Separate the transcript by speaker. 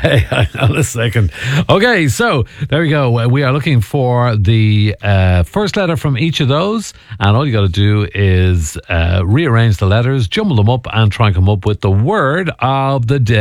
Speaker 1: Hey, hang on a second. Okay, so there we go. We are looking for the first letter from each of those, and all you got to do is rearrange the letters, jumble them up, and try and come up with the word of the day.